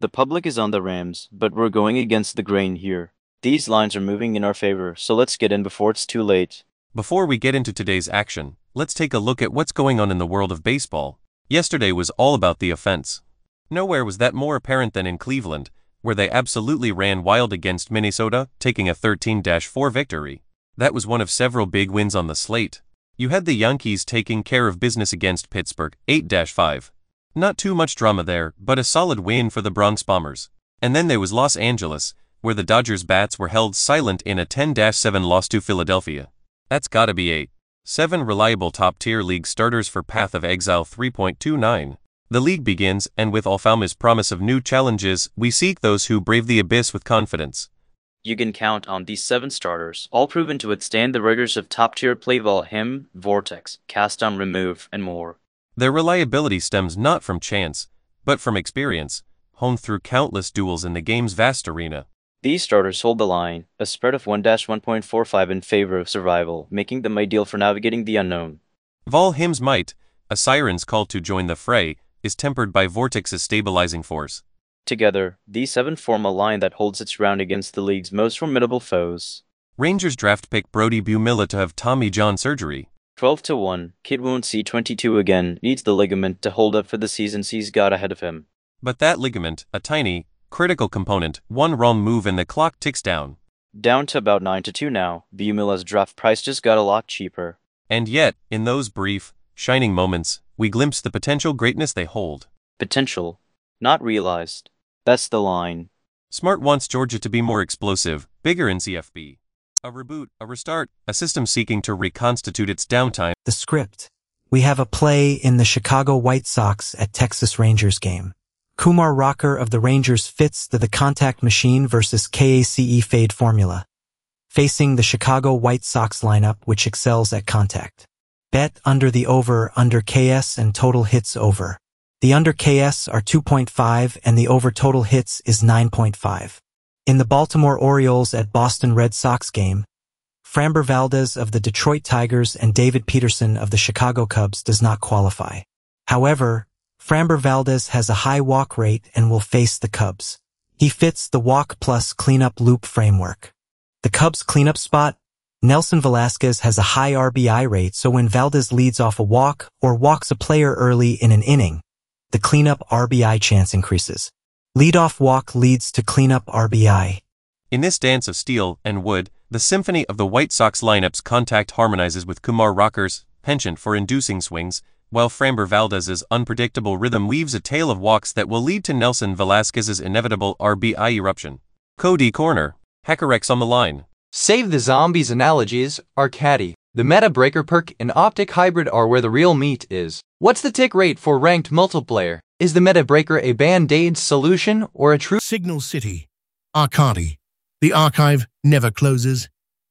The public is on the Rams, but we're going against the grain here. These lines are moving in our favor, so let's get in before it's too late. Before we get into today's action, let's take a look at what's going on in the world of baseball. Yesterday was all about the offense. Nowhere was that more apparent than in Cleveland, where they absolutely ran wild against Minnesota, taking a 13-4 victory. That was one of several big wins on the slate. You had the Yankees taking care of business against Pittsburgh, 8-5. Not too much drama there, but a solid win for the Bronx Bombers. And then there was Los Angeles, where the Dodgers bats were held silent in a 10-7 loss to Philadelphia. That's gotta be 7 reliable top-tier league starters for Path of Exile 3.29. The league begins, and with Alfalma's promise of new challenges, we seek those who brave the abyss with confidence. You can count on these 7 starters, all proven to withstand the rigors of top-tier play Valheim, Vortex, Cast on Remove, and more. Their reliability stems not from chance, but from experience, honed through countless duels in the game's vast arena. These starters hold the line, a spread of 1-1.45 in favor of survival, making them ideal for navigating the unknown. Valheim's might, a siren's call to join the fray, is tempered by Vortex's stabilizing force. Together, these 7 form a line that holds its ground against the league's most formidable foes. Rangers draft pick Brody Bumilla to have Tommy John surgery. 12-1, Kid won't see 22 again, needs the ligament to hold up for the seasons he's got ahead of him. But that ligament, a tiny, critical component, one wrong move and the clock ticks down. Down to about 9-2 now, Bumilla's draft price just got a lot cheaper. And yet, in those brief, shining moments, we glimpse the potential greatness they hold. Potential, not realized. That's the line. Smart wants Georgia to be more explosive, bigger in CFB. A reboot, a restart, a system seeking to reconstitute its downtime. The script. We have a play in the Chicago White Sox at Texas Rangers game. Kumar Rocker of the Rangers fits the contact machine versus KACE fade formula, facing the Chicago White Sox lineup which excels at contact. Bet under the over under KS and total hits over. The under KS are 2.5 and the over total hits is 9.5. In the Baltimore Orioles at Boston Red Sox game, Framber Valdez of the Detroit Tigers and David Peterson of the Chicago Cubs does not qualify. However, Framber Valdez has a high walk rate and will face the Cubs. He fits the walk plus cleanup loop framework. The Cubs cleanup spot, Nelson Velasquez has a high RBI rate, so when Valdez leads off a walk or walks a player early in an inning, the cleanup RBI chance increases. Leadoff walk leads to cleanup RBI. In this dance of steel and wood, the symphony of the White Sox lineup's contact harmonizes with Kumar Rocker's penchant for inducing swings, while Framber Valdez's unpredictable rhythm weaves a tale of walks that will lead to Nelson Velasquez's inevitable RBI eruption. Cody Corner, Hackerex on the line. Save the zombies analogies, Arcadi. The meta breaker perk and optic hybrid are where the real meat is. What's the tick rate for ranked multiplayer? Is the meta breaker a band-aid solution or a true Signal City. Arcadi. The archive never closes.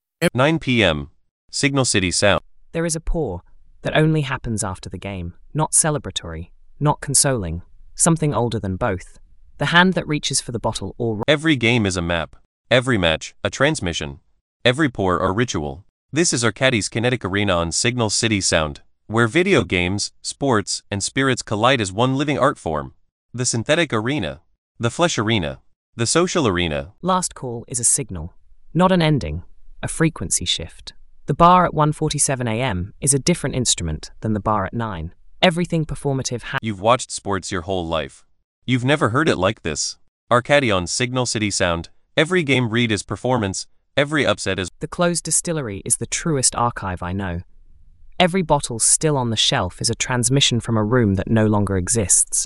9 p.m. Signal City Sound. There is a pour that only happens after the game, not celebratory, not consoling, something older than both. The hand that reaches for the bottle or Every game is a map. Every match, a transmission. Every pour or ritual. This is Arcadi's Kinetic Arena on Signal City Sound, where video games, sports, and spirits collide as one living art form. The synthetic arena. The flesh arena. The social arena. Last call is a signal, not an ending, a frequency shift. The bar at 1:47 a.m. is a different instrument than the bar at 9. Everything performative You've watched sports your whole life. You've never heard it like this. Arcadi on Signal City Sound. Every game read is performance, every upset is... The closed distillery is the truest archive I know. Every bottle still on the shelf is a transmission from a room that no longer exists.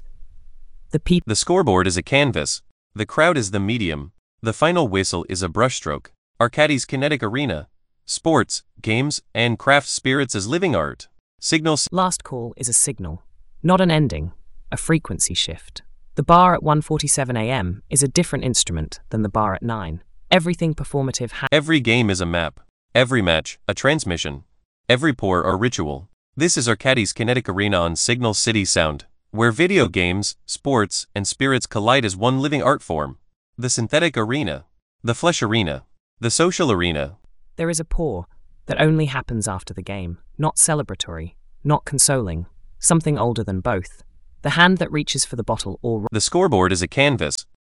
The scoreboard is a canvas. The crowd is the medium. The final whistle is a brushstroke. Arcadi's Kinetic Arena. Sports, games, and craft spirits as living art. Signals. Last call is a signal, not an ending, a frequency shift. The bar at 1:47 a.m. is a different instrument than the bar at 9. Everything performative Every game is a map. Every match, a transmission. Every pour or ritual. This is Arcadi's Kinetic Arena on Signal City Sound, where video games, sports, and spirits collide as one living art form. The synthetic arena. The flesh arena. The social arena. There is a pour that only happens after the game, not celebratory, not consoling, something older than both. The hand that reaches for the bottle or... The scoreboard is a canvas.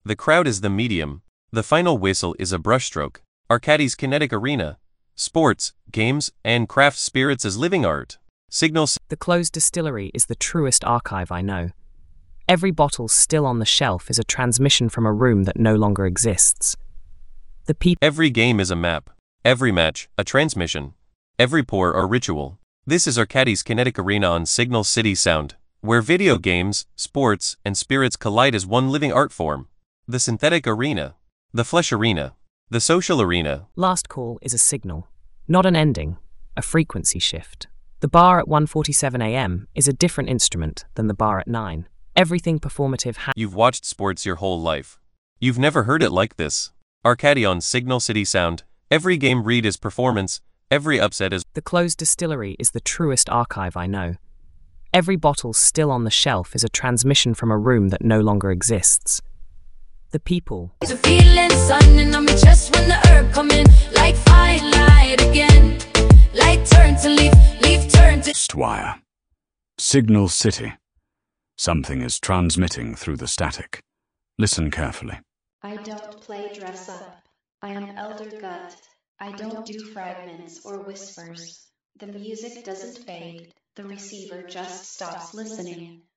The crowd is the medium. The final whistle is a brushstroke. Arcadis Kinetic Arena. Sports, games, and craft spirits as living art. Signal. The closed distillery is the truest archive I know. Every bottle still on the shelf is a transmission from a room that no longer exists. The people. Every game is a map. Every match, a transmission. Every pour, a ritual. This is Arcadis Kinetic Arena on Signal City Sound, where video games, sports, and spirits collide as one living art form. The synthetic arena. The flesh arena. The social arena. Last call is a signal, not an ending, a frequency shift. The bar at 1:47 a.m. is a different instrument than the bar at 9. Everything performative You've watched sports your whole life. You've never heard it like this. Arcadi on Signal City Sound. Every game read is performance. Every upset is. The closed distillery is the truest archive I know. Every bottle still on the shelf is a transmission from a room that no longer exists. The people. It's a feeling, sun on my chest when the herb come in, like fine light again. Light turn to leaf, leaf turn to Wire. Signal City. Something is transmitting through the static. Listen carefully. I don't play dress up. I am Elder Gut. I don't do fragments or whispers. The music doesn't fade. The receiver just stops listening.